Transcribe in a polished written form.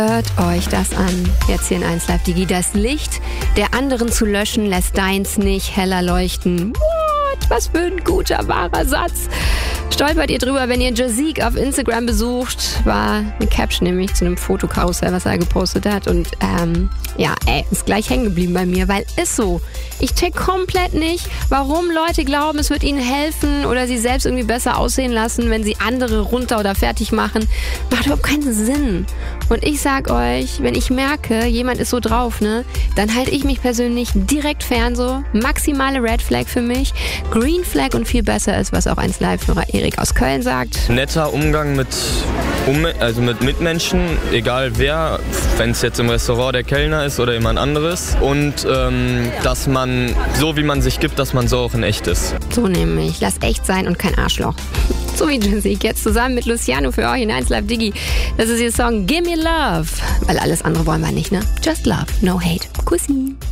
Hört euch das an. Jetzt hier in 1 Live Digi. Das Licht der anderen zu löschen, lässt deins nicht heller leuchten. What? Was für ein guter, wahrer Satz. Stolpert ihr drüber, wenn ihr Jazik auf Instagram besucht. War eine Caption nämlich zu einem Fotokarussell, was er gepostet hat. Und ist gleich hängen geblieben bei mir, weil ist so. Ich check komplett nicht, warum Leute glauben, es wird ihnen helfen oder sie selbst irgendwie besser aussehen lassen, wenn sie andere runter oder fertig machen. Macht überhaupt keinen Sinn. Und ich sag euch, wenn ich merke, jemand ist so drauf, ne, dann halte ich mich persönlich direkt fern so. Maximale Red Flag für mich. Green Flag und viel besser ist, was auch 1 Live-Hörer Erik aus Köln sagt. Netter Umgang mit Mitmenschen, egal wer, wenn es jetzt im Restaurant der Kellner ist oder jemand anderes. Und dass man, so wie man sich gibt, dass man so auch in echt ist. So nämlich, lass echt sein und kein Arschloch. So wie Jazik, jetzt zusammen mit Luciano für euch in 1 Live Digi. Das ist ihr Song Gimme Love. Weil alles andere wollen wir nicht, ne? Just love, no hate. Kussi.